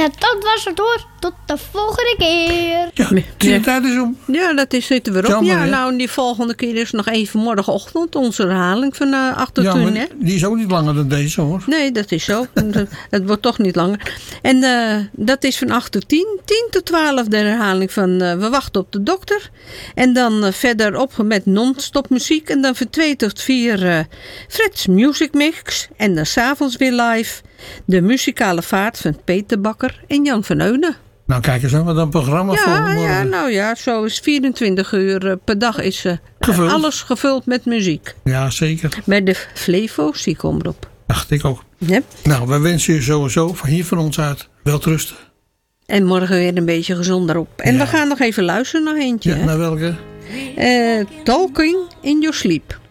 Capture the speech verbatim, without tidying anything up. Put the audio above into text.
dat was het hoor. Tot de volgende keer. Ja, de tijd is om. Ja, dat is zitten weer op. Jammer, ja, hè? nou, en die volgende keer is nog even morgenochtend onze herhaling van uh, achtertuin, Ja, maar hè? die is ook niet langer dan deze hoor. Nee, dat is zo. Het wordt toch niet langer. En uh, dat is van acht tot tien. tien tot twaalf de herhaling van uh, We wachten op de dokter. En dan uh, verder op met non-stop muziek. En dan van twee tot vier uh, Freds Music Mix. En dan s'avonds weer live de muzikale vaart van Peter Bakker en Jan van Eunen. Nou kijk eens aan wat een programma voor Ja, morgen. ja, nou ja, zo is vierentwintig uur uh, per dag is uh, Gevuld. alles gevuld met muziek. Ja, zeker. Met de Flevo ziekomroep. Dacht ik ook. Ja. Nou, wij wensen je sowieso van hier van ons uit welterusten. En morgen weer een beetje gezonder op. En Ja. we gaan nog even luisteren naar eentje. Ja, hè? naar welke? Uh, Talking in Your Sleep.